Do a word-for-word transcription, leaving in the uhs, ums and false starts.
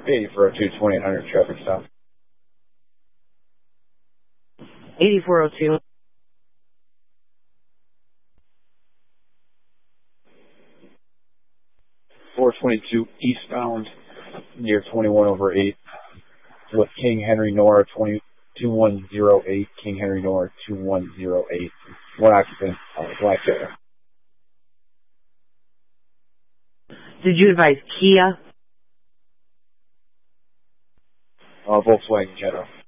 eighty-four oh two, twenty-eight hundred traffic stop. eighty-four oh two. four twenty-two eastbound near twenty-one over eight with King Henry Nora twenty, two one zero eight, King Henry Nora two one zero eight. One occupant, uh, black Jetta. Did you advise Kia? Uh, Volkswagen Jetta.